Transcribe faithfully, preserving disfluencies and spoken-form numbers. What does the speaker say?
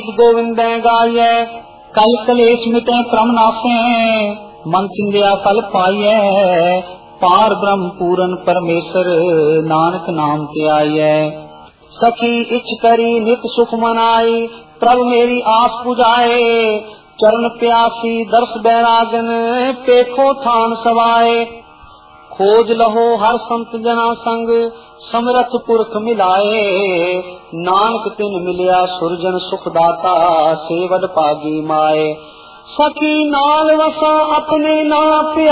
गोविंद गाये कल कलेश मिटे क्रम नासे मन चिंदिया फल पाइये पार ब्रह्म पूरन परमेश्वर नानक नाम ते आइये। सखी इच करी नित सुख मनाई प्रभु मेरी आस पुजाए चरण प्यासी दर्श बैरागन पेखो थान सवाए। खोज लहो हर संत जना संग समरथ पुरख मिलाए नानक तिन मिलिया सुरजन सुखदाता सेवद पागी माए। सखी नाल वसा अपने ना